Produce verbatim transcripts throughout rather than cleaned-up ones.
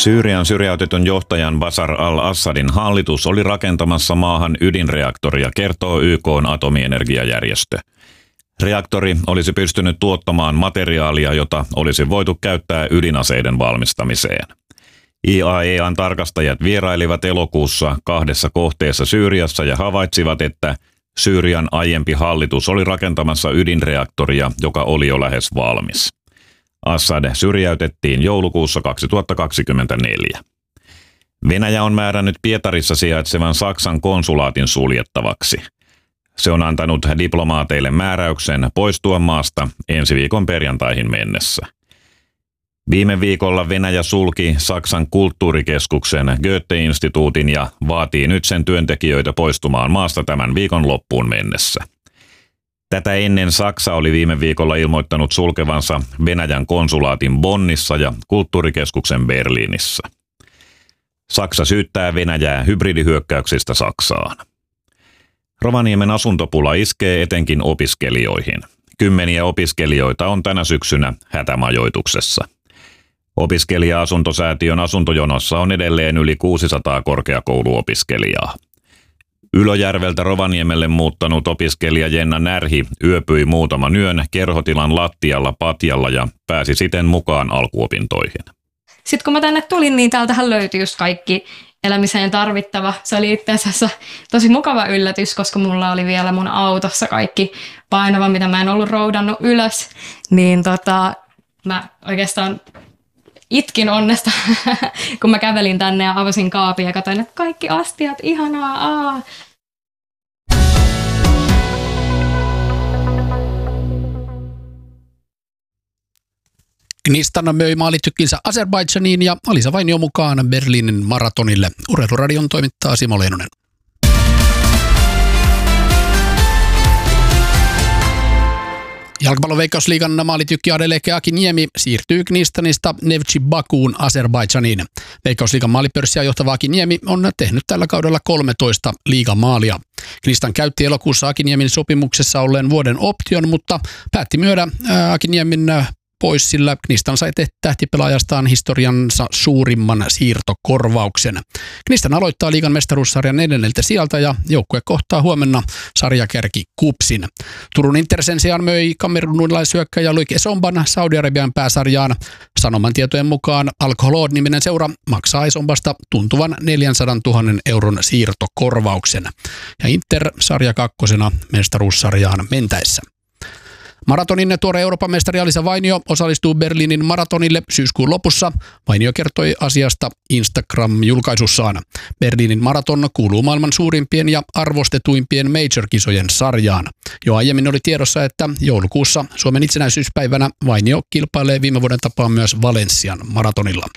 Syyrian syrjäytetyn johtajan Bashar al-Assadin hallitus oli rakentamassa maahan ydinreaktoria, kertoo Y K:n atomienergiajärjestö. Reaktori olisi pystynyt tuottamaan materiaalia, jota olisi voitu käyttää ydinaseiden valmistamiseen. I A E A:n tarkastajat vierailivat elokuussa kahdessa kohteessa Syyriassa ja havaitsivat, että Syyrian aiempi hallitus oli rakentamassa ydinreaktoria, joka oli jo lähes valmis. Assad syrjäytettiin joulukuussa kaksituhattakaksikymmentäneljä. Venäjä on määrännyt Pietarissa sijaitsevan Saksan konsulaatin suljettavaksi. Se on antanut diplomaateille määräyksen poistua maasta ensi viikon perjantaihin mennessä. Viime viikolla Venäjä sulki Saksan kulttuurikeskuksen Goethe-instituutin ja vaatii nyt sen työntekijöitä poistumaan maasta tämän viikon loppuun mennessä. Tätä ennen Saksa oli viime viikolla ilmoittanut sulkevansa Venäjän konsulaatin Bonnissa ja kulttuurikeskuksen Berliinissä. Saksa syyttää Venäjää hybridihyökkäyksistä Saksaan. Rovaniemen asuntopula iskee etenkin opiskelijoihin. Kymmeniä opiskelijoita on tänä syksynä hätämajoituksessa. Opiskelija-asuntosäätiön asuntojonossa on edelleen yli kuusisataa korkeakouluopiskelijaa. Ylöjärveltä Rovaniemelle muuttanut opiskelija Jenna Närhi yöpyi muutaman yön kerhotilan lattialla patjalla ja pääsi siten mukaan alkuopintoihin. Sitten kun mä tänne tulin, niin täältähän löytyi just kaikki elämiseen tarvittava. Se oli itse asiassa tosi mukava yllätys, koska mulla oli vielä mun autossa kaikki painava, mitä mä en ollut roudannut ylös. Niin tota, mä oikeastaan itkin onnesta, kun mä kävelin tänne ja avasin kaapin ja katsoin, että kaikki astiat, ihanaa, aa. Knistan möi maalitykkinsä Azerbaidžaniin ja Alisa Vainio mukaan Berliinin maratonille. Urheiluradion toimittaa Simo Leinonen. Jalkapallon Veikkausliigan maalitykki Adeleke Akiniemi siirtyy Knistanista Neftchi Bakuun Azerbaidžaniin. Veikkausliigan maalipörssiä johtava Akiniemi on tehnyt tällä kaudella kolmetoista liigamaalia. Knistan käytti elokuussa Akiniemin sopimuksessa olleen vuoden option, mutta päätti myydä Akiniemin pois, sillä Knistan sai tähtipelaajastaan historiansa suurimman siirtokorvauksen. Knistan aloittaa liigan mestaruussarjan neljänneltä sieltä ja joukkue kohtaa huomenna sarjakärki Kupsin. Turun Inter sen sijaan möi kamerunilaishyökkäjä Loic Esomban Saudi-Arabian pääsarjaan. Sanoman tietojen mukaan Al-Kholod-niminen seura maksaa Esombasta tuntuvan neljänsadantuhannen euron siirtokorvauksen. Ja Inter sarja kakkosena mestaruussarjaan mentäessä. Maratonin tuore Euroopan mestari Alisa Vainio osallistuu Berliinin maratonille syyskuun lopussa. Vainio kertoi asiasta Instagram-julkaisussaan. Berliinin maraton kuuluu maailman suurimpien ja arvostetuimpien major-kisojen sarjaan. Jo aiemmin oli tiedossa, että joulukuussa Suomen itsenäisyyspäivänä Vainio kilpailee viime vuoden tapaan myös Valenssian maratonilla.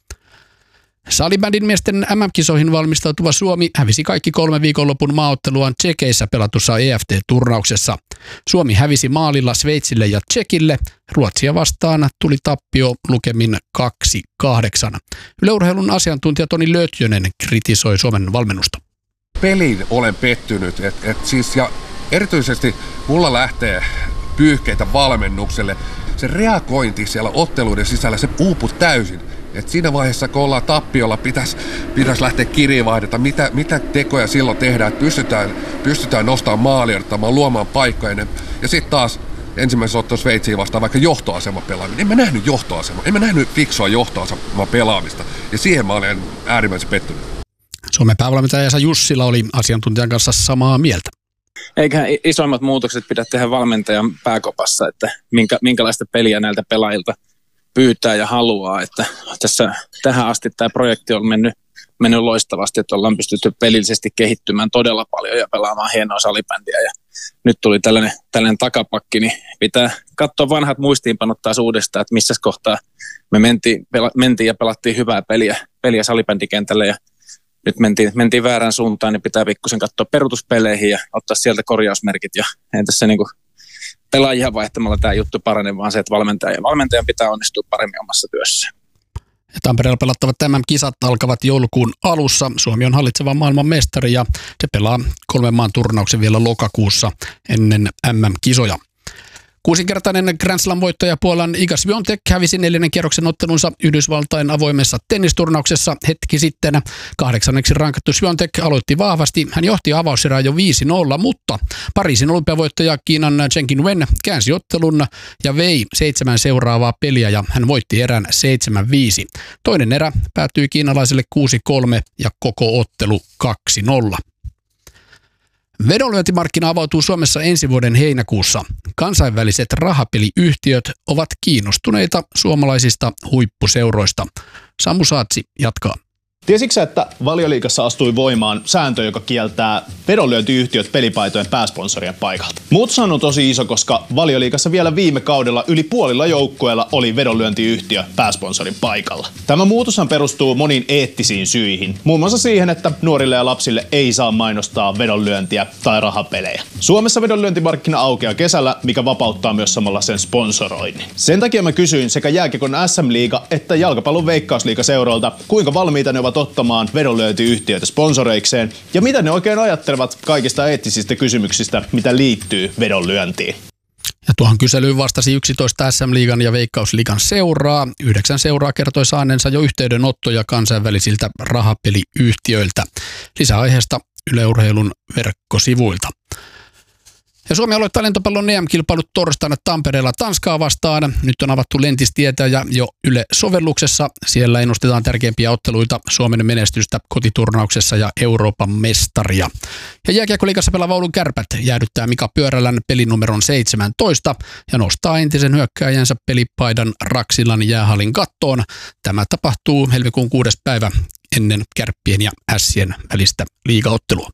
Salibändin miesten M M-kisoihin valmistautuva Suomi hävisi kaikki kolme viikonlopun maaotteluaan Tšekeissä pelatussa E F T-turnauksessa. Suomi hävisi maalilla Sveitsille ja Tšekille. Ruotsia vastaan tuli tappio lukemin kaksi kahdeksan. Yle Urheilun asiantuntija Toni Lötjönen kritisoi Suomen valmennusta. Peliin olen pettynyt. Et, et siis, ja erityisesti mulla lähtee pyyhkeitä valmennukselle. Se reagointi siellä otteluiden sisällä, se uupui täysin. Et siinä vaiheessa, kun ollaan tappiolla, pitäisi pitäis lähteä kirjeenvaihdata, mitä, mitä tekoja silloin tehdään, että pystytään, pystytään nostamaan maalia, luomaan paikkaa. Ja sitten taas ensimmäisessä ottelussa Sveitsiin vastaan vaikka johtoasema pelaaminen. En mä nähnyt johtoasema, en mä nähnyt fiksua johtoasema pelaamista. Ja siihen mä olen äärimmäisen pettynyt. Suomen päävalmentaja Esa Jussila oli asiantuntijan kanssa samaa mieltä. Eiköhän isoimmat muutokset pidä tehdä valmentajan pääkopassa, että minkä, minkälaista peliä näiltä pelaajilta pyytää ja haluaa, että tässä tähän asti tämä projekti on mennyt, mennyt loistavasti, että ollaan pystytty pelillisesti kehittymään todella paljon ja pelaamaan hienoa salibändiä ja nyt tuli tällainen, tällainen takapakki, niin pitää katsoa vanhat muistiinpanot taas uudestaan, että missä kohtaa me mentiin, pela, mentiin ja pelattiin hyvää peliä, peliä salibändikentällä ja nyt mentiin, mentiin väärään suuntaan, niin pitää pikkusen katsoa peruutuspeleihin ja ottaa sieltä korjausmerkit ja ei tässä niin kuin pelaajia vaihtamalla tämä juttu parane, vaan se, että valmentajan, valmentajan pitää onnistua paremmin omassa työssään. Tampereella pelattavat M M-kisat alkavat joulukuun alussa. Suomi on hallitseva maailman mestari ja se pelaa kolmen maan turnauksen vielä lokakuussa ennen M M-kisoja. Kuusinkertainen Grand Slam-voittaja Puolan Iga Świątek hävisi neljännen kierroksen ottelunsa Yhdysvaltain avoimessa tennisturnauksessa hetki sitten. Kahdeksanneksi rankattu Świątek aloitti vahvasti. Hän johti avauserää jo viisi nolla, mutta Pariisin olympiavoittaja Kiinan Chen Qinwen käänsi ottelun ja vei seitsemän seuraavaa peliä ja hän voitti erän seitsemän viisi. Toinen erä päättyi kiinalaiselle kuusi kolme ja koko ottelu kaksi nolla. Vedonlyöntimarkkina avautuu Suomessa ensi vuoden heinäkuussa. Kansainväliset rahapeliyhtiöt ovat kiinnostuneita suomalaisista huippuseuroista. Samu Saatsi jatkaa. Tiesitkö, että Valioliigassa astui voimaan sääntö, joka kieltää vedonlyöntiyhtiöt pelipaitojen pääsponsorien paikalta? Muutos on tosi iso, koska Valioliigassa vielä viime kaudella yli puolilla joukkueilla oli vedonlyöntiyhtiö pääsponsorin paikalla. Tämä muutoshan perustuu moniin eettisiin syihin, muun muassa siihen, että nuorille ja lapsille ei saa mainostaa vedonlyöntiä tai rahapelejä. Suomessa vedonlyöntimarkkina aukeaa kesällä, mikä vapauttaa myös samalla sen sponsoroinnin. Sen takia mä kysyin sekä jääkiekon S M-liiga että jalkapallon Veikkausliiga seuralta, kuinka valmiita ne ovat ottamaan vedonlyöntiyhtiöitä sponsoreikseen ja mitä ne oikein ajattelevat kaikista eettisistä kysymyksistä, mitä liittyy vedonlyöntiin. Ja tuohon kyselyyn vastasi yksitoista S M-liigan ja Veikkausliigan seuraa. Yhdeksän seuraa kertoi saaneensa jo yhteydenottoja kansainvälisiltä rahapeliyhtiöiltä. Lisäaiheesta Yle Urheilun verkkosivuilta. Ja Suomi aloittaa lentopallon E M-kilpailut torstaina Tampereella Tanskaa vastaan. Nyt on avattu Lentistietä ja jo Yle-sovelluksessa. Siellä ennustetaan tärkeimpiä otteluita, Suomen menestystä kotiturnauksessa ja Euroopan mestaria. Ja Jääkiekkoliigassa pelaava Oulun Kärpät jäädyttää Mika Pyörälän pelinumeron seitsemäntoista ja nostaa entisen hyökkääjänsä pelipaidan Raksilan jäähallin kattoon. Tämä tapahtuu helmikuun kuudes päivä ennen Kärppien ja Ässien välistä liigaottelua.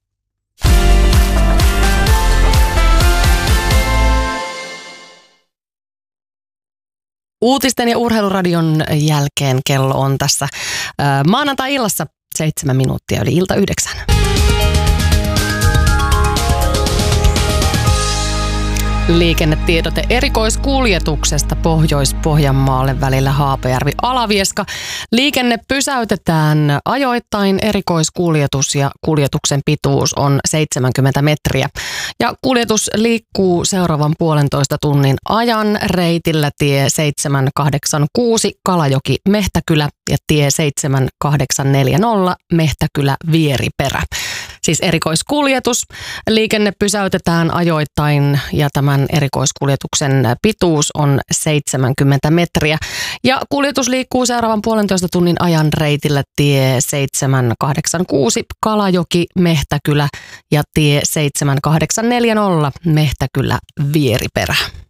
Uutisten ja urheiluradion jälkeen kello on tässä äh, maanantai-illassa seitsemän minuuttia yli ilta yhdeksän. Liikennetiedote erikoiskuljetuksesta Pohjois-Pohjanmaalle välillä Haapajärvi-Alavieska. Liikenne pysäytetään ajoittain. Erikoiskuljetus ja kuljetuksen pituus on seitsemänkymmentä metriä. Ja kuljetus liikkuu seuraavan puolentoista tunnin ajan reitillä tie seitsemän kahdeksan kuusi Kalajoki-Mehtäkylä ja tie seitsemän kahdeksan neljä nolla Mehtäkylä-Vieriperä. Siis erikoiskuljetus. Liikenne pysäytetään ajoittain ja tämän erikoiskuljetuksen pituus on seitsemänkymmentä metriä. Ja kuljetus liikkuu seuraavan puolentoista tunnin ajan reitillä tie seitsemän kahdeksan kuusi Kalajoki-Mehtäkylä ja tie seitsemän kahdeksan neljä nolla Mehtäkylä-Vieriperä.